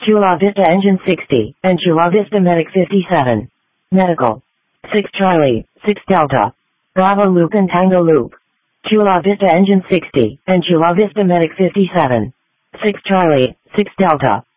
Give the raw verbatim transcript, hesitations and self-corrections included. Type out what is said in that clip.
Chula Vista Engine sixty, and Chula Vista Medic fifty-seven. Medical. six Charlie, six Delta. Bravo Loop and Tango Loop. Chula Vista Engine sixty, and Chula Vista Medic fifty-seven. six Charlie, six Delta.